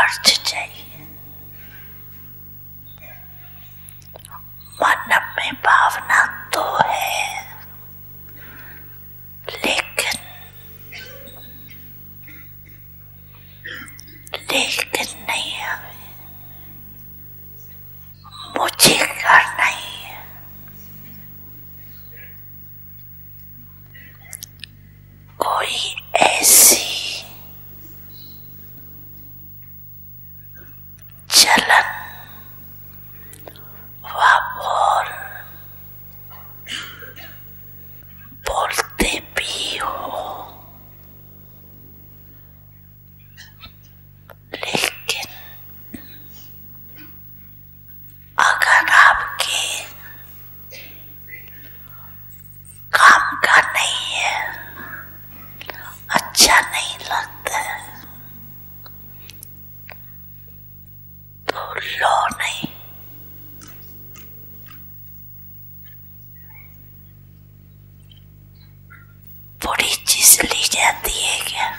खर्च चाहिए। मन में भावना तो है, लेकिन नहीं है। मुझे करना ही है। कोई ऐसी चलन व बोलते भी हो, लेकिन अगर आपके काम का नहीं है, अच्छा नहीं लगता है, तो लो नहीं। बुरी चीज ली जाती है क्या?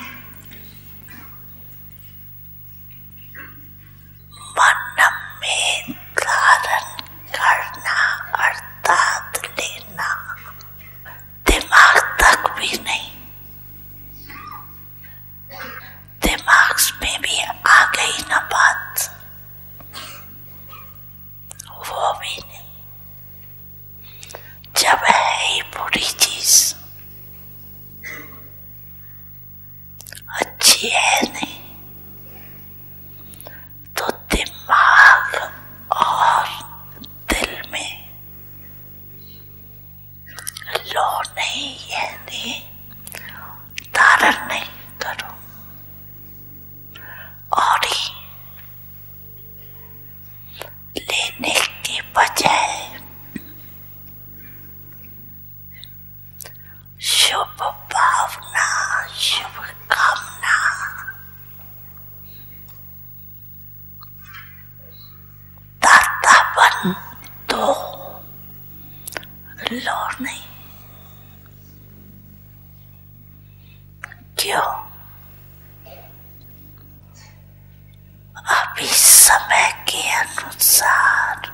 मन में धारण करना अर्थात लेना, दिमाग तक भी नहीं। दिमाग में भी आ गई ना बात, वो भी नहीं। जब है ही बुरी चीज, अच्छी है नहीं, तो दिमाग और दिल में लो नहीं, ये नहीं, धारण नहीं करो। और ही लेने के बजाय शुभ भावना, शुभ कामना, दाता बन दो, लो नहीं। क्यों? अभी समय के अनुसार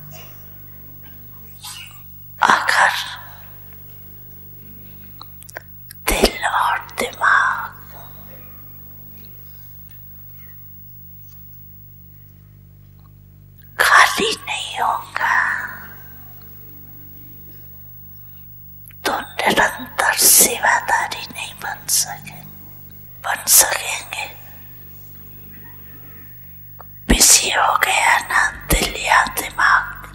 अगर दिल और दिमाग खाली नहीं होगा, तो निरंतर सेवादारी नहीं बन सकेंगे। बिजी हो गया ना दिल या दिमाग,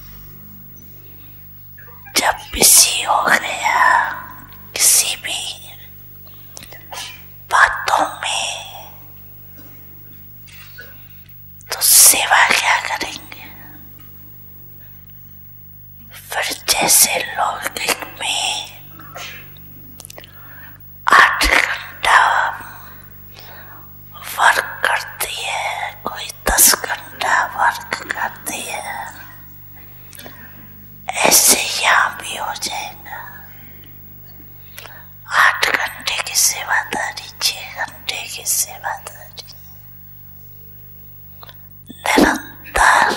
जब बिजी हो गया किसी भी बातों में, तो सेवा क्या करेंगे? फिर जैसे लौकिक में 8 घंटा वर्क करती है, कोई 10 घंटा वर्क करती है, ऐसे यहाँ भी हो जाएगा। 8 घंटे की सेवादारी, 6 घंटे की सेवादारी, निरंतर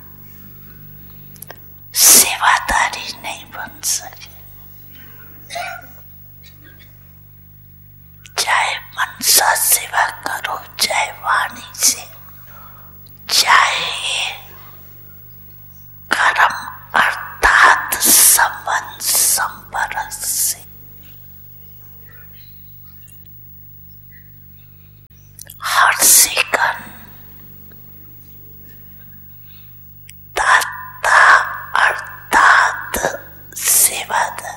सेवादारी नहीं बन सके। चाहे मनसा सेवा करो, चाहे वाणी से, चाहे कर्म अर्थात संबंध संपर्क से, हर सेकंड दाता अर्थात सेवादार।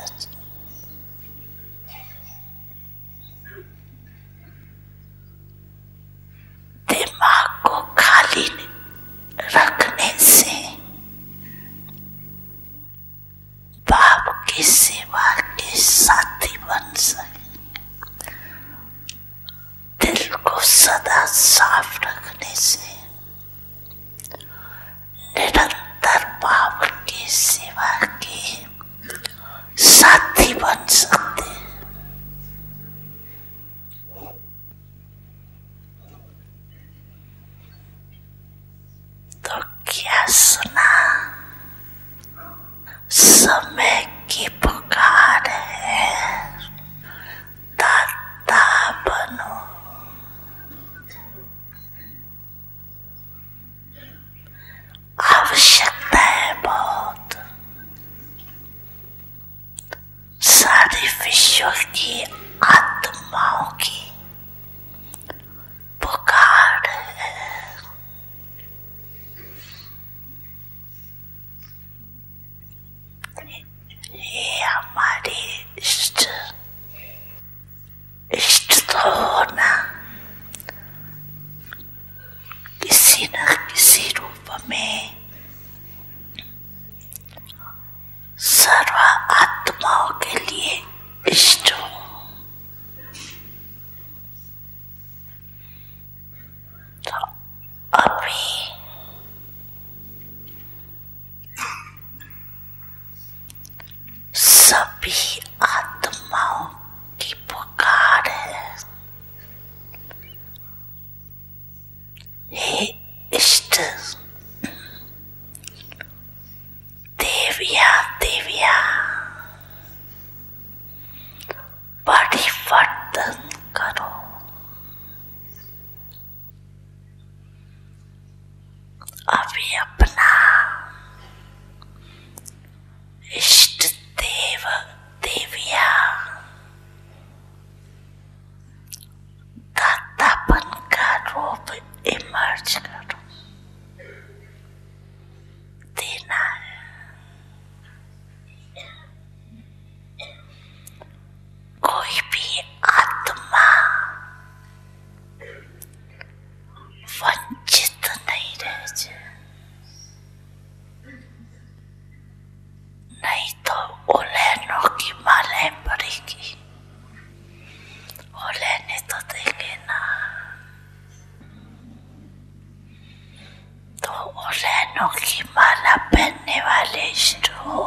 दिमाग को खाली रखने से बाप की सेवा के साथी बन सके। दिल को सदा साफ रखने से निरंतर बाप की सेवा के साथी बन सकते। सुना, समय की पुकार है, दाता बनो। आवश्यकता है बहुत, सारे विश्व की आत्माओं की पुकार है। ये हमारे इष्ट तो होना किसी न किसी रूप में सर्व आत्माओं के लिए इष्ट हो। तो अभी सभी आत्माओं की पुकार है, हे इष्ट देविया देविया, परिवर्तन करो। अभी अपना इष्ट देव देविया दातापन का रूप इमर्ज करो, देना है। कोई भी आत्मा वंचित नहीं रह जाए, नहीं तो उलहनों की मालाएं पड़ेगी। उलहने तो देंगे ना, तो उलहनों की माला पहनने वाले इष्ट हो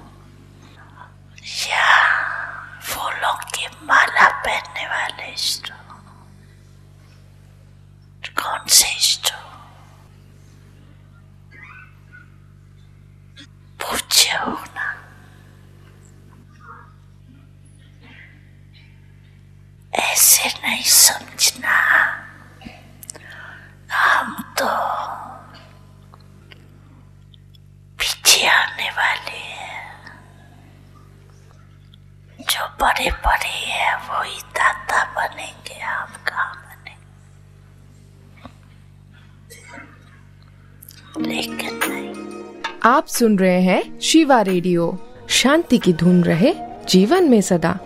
या फूलों की माला पहनने वाले इष्ट हो, कौन से इष्ट हो? पूज्य हो ना। ऐसे नहीं समझना हम तो पीछे आने वाले हैं, जो बड़े बड़े हैं वही दाता बनेंगे, हम कहाँ बनेंगे। लेकिन नहीं। आप सुन रहे हैं शिवा रेडियो। शांति की धुन रहे जीवन में सदा।